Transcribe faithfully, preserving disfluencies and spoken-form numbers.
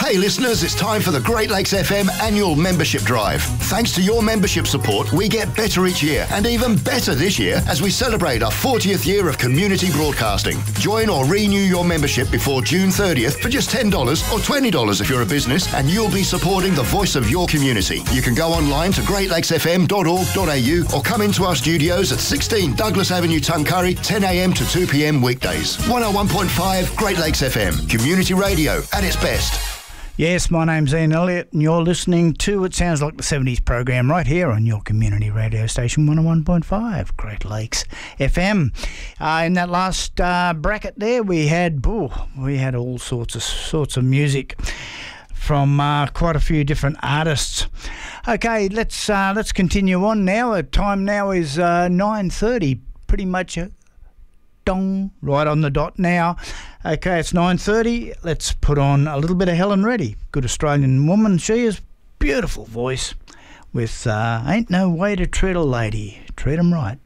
Hey listeners, it's time for the Great Lakes F M annual membership drive. Thanks to your membership support, we get better each year, and even better this year as we celebrate our fortieth year of community broadcasting. Join or renew your membership before June thirtieth for just ten dollars or twenty dollars if you're a business, and you'll be supporting the voice of your community. You can go online to great lakes f m dot org dot a u or come into our studios at sixteen Douglas Avenue, Tuncurry, ten a m to two p m weekdays. one oh one point five Great Lakes F M, community radio at its best. Yes, my name's Ian Elliott, and you're listening to It Sounds Like the seventies program right here on your community radio station, one oh one point five Great Lakes F M. Uh, in that last uh, bracket there, we had oh, we had all sorts of sorts of music from uh, quite a few different artists. Okay, let's uh, let's continue on now. The time now is uh, nine thirty, pretty much a dong right on the dot now. Okay, it's nine thirty. Let's put on a little bit of Helen Reddy, good Australian woman. She has beautiful voice with uh, Ain't No Way to Treat a Lady. Treat 'em right.